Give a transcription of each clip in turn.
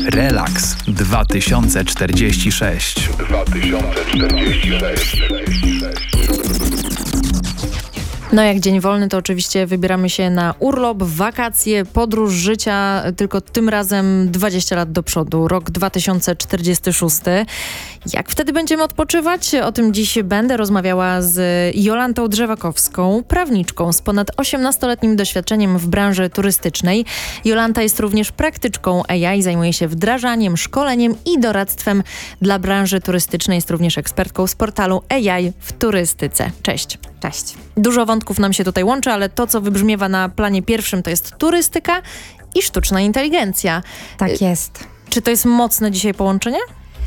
Relaks 2046. No jak dzień wolny, to oczywiście wybieramy się na urlop, wakacje, podróż życia, tylko tym razem 20 lat do przodu, rok 2046. Jak wtedy będziemy odpoczywać? O tym dziś będę rozmawiała z Jolantą Drzewakowską, prawniczką z ponad 18-letnim doświadczeniem w branży turystycznej. Jolanta jest również praktyczką AI, zajmuje się wdrażaniem, szkoleniem i doradztwem dla branży turystycznej. Jest również ekspertką z portalu AI w turystyce. Cześć. Cześć. Dużo wątków nam się tutaj łączy, ale to, co wybrzmiewa na planie pierwszym, to jest turystyka i sztuczna inteligencja. Tak jest. Czy to jest mocne dzisiaj połączenie?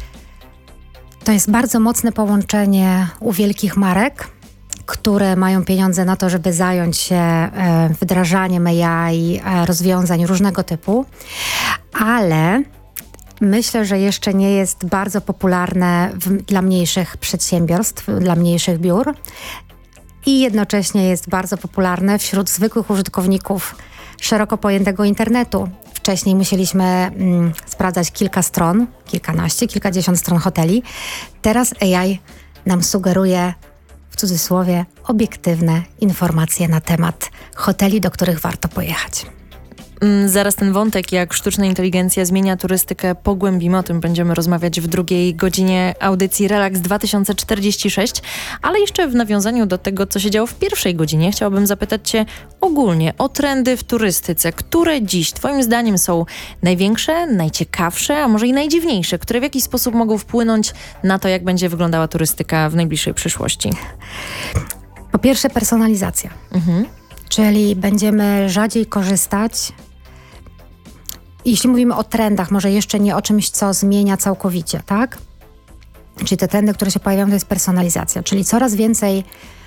To jest bardzo mocne połączenie u wielkich marek, które mają pieniądze na to, żeby zająć się wdrażaniem AI, rozwiązań różnego typu, ale myślę, że jeszcze nie jest bardzo popularne dla mniejszych przedsiębiorstw, dla mniejszych biur i jednocześnie jest bardzo popularne wśród zwykłych użytkowników szeroko pojętego internetu. Wcześniej musieliśmy sprawdzać kilka stron, kilkanaście, kilkadziesiąt stron hoteli. Teraz AI nam sugeruje, w cudzysłowie, obiektywne informacje na temat hoteli, do których warto pojechać. Zaraz ten wątek, jak sztuczna inteligencja zmienia turystykę, pogłębimy. O tym będziemy rozmawiać w drugiej godzinie audycji Relaks 2046. Ale jeszcze w nawiązaniu do tego, co się działo w pierwszej godzinie, chciałabym zapytać Cię ogólnie o trendy w turystyce, które dziś Twoim zdaniem są największe, najciekawsze, a może i najdziwniejsze, które w jakiś sposób mogą wpłynąć na to, jak będzie wyglądała turystyka w najbliższej przyszłości. Po pierwsze, personalizacja. Czyli będziemy rzadziej korzystać. Jeśli mówimy o trendach, może jeszcze nie o czymś, co zmienia całkowicie, tak? Czyli te trendy, które się pojawiają, to jest personalizacja. Czyli coraz więcej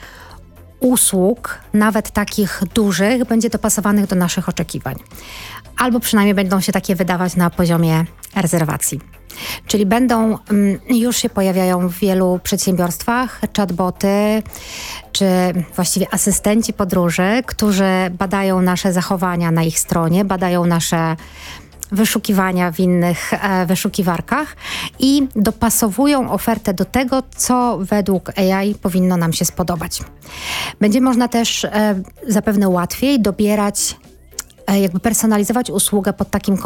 usług, nawet takich dużych, będzie dopasowanych do naszych oczekiwań. Albo przynajmniej będą się takie wydawać na poziomie rezerwacji. Czyli już się pojawiają w wielu przedsiębiorstwach chatboty, czy właściwie asystenci podróży, którzy badają nasze zachowania na ich stronie, badają nasze wyszukiwania w innych wyszukiwarkach i dopasowują ofertę do tego, co według AI powinno nam się spodobać. Będzie można też zapewne łatwiej dobierać, personalizować usługę pod takim